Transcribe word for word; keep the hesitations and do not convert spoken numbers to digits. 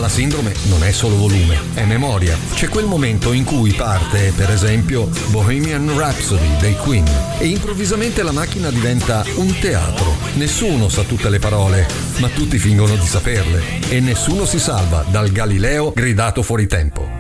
la sindrome non è solo volume, è memoria. C'è quel momento in cui parte, per esempio, Bohemian Rhapsody dei Queen e improvvisamente la macchina diventa un teatro. Nessuno sa tutte le parole, ma tutti fingono di saperle e nessuno si salva dal Galileo gridato fuori tempo.